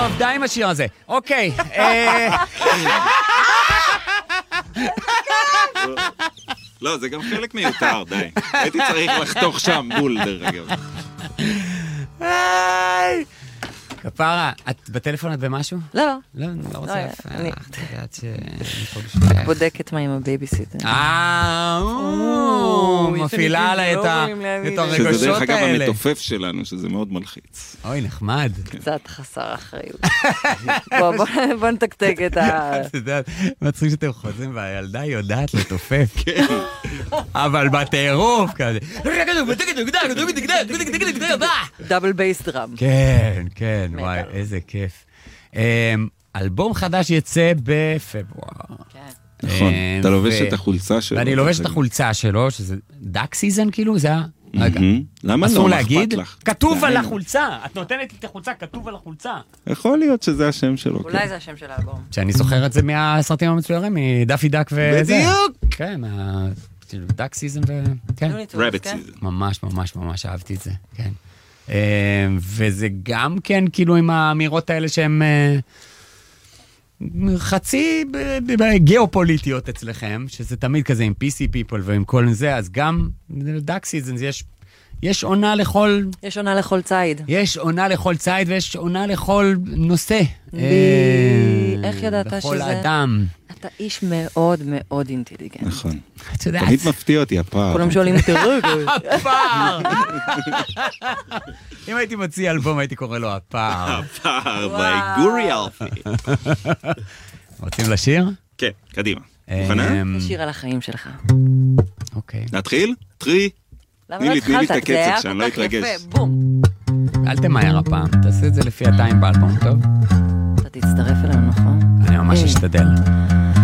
טוב, די עם השיר הזה. אוקיי. לא, זה גם חלק מיותר, די. הייתי צריך לחתוך שם בול, דרך אגב. כפרה, את בטלפון את במשהו? לא. לא, אני לא רוצה. אני אני בודקת מה עם הבייביסיטר. מפעילה עליי את הרגשות האלה. שזה דרך אגב המתופף שלנו, שזה מאוד מלחיץ. אוי, נחמד. קצת חסר אחריות. בוא נתקתק את ה... אתה יודע, מצחיק שאתם חוזרים והילדה יודעת לתופף. אבל בטירוף כזה. דאבל בייס דראם. כן, כן, וואי, איזה כיף. אלבום חדש יצא בפברואר. נכון, אתה לובש את החולצה שלו. ואני לובש את החולצה שלו, שזה דאק סיזן כאילו, זה רגע. למה אסור לא? להגיד? אכפת לך? כתוב על החולצה. את נותנת לי את החולצה, כתוב על החולצה. יכול להיות שזה השם שלו. אולי זה השם של האלבום. שאני זוכר את זה מהסרטים המצוירים, מדאפי דאק וזה. בדיוק! כן, דאק סיזן ו... רביט סיזן. ממש ממש ממש אהבתי את זה, כן. וזה גם כן כאילו עם האמירות האלה שהן חצי גיאופוליטיות אצלכם, שזה תמיד כזה עם PC people ועם כל זה, אז גם דאק סיזן יש עונה לכל... יש עונה לכל צייד. יש עונה לכל צייד ויש עונה לכל נושא. איך ידעת שזה? לכל אדם. אתה איש מאוד מאוד אינטליגנט. נכון. את יודעת. תמיד מפתיע אותי הפער. כולם שואלים אותי רגע. הפער! אם הייתי מציע אלבום, הייתי קורא לו הפער. הפער באיגורי אלפי. רוצים לשיר? כן, קדימה. מוכנה? שיר על החיים שלך. אוקיי. נתחיל? טרי. למה לא התחלת? זה היה כל כך יפה. בום. אל תמהר הפעם, תעשה את זה לפי הטיים באלבום, טוב? אתה תצטרף אלינו, נכון? אני ממש אשתדל.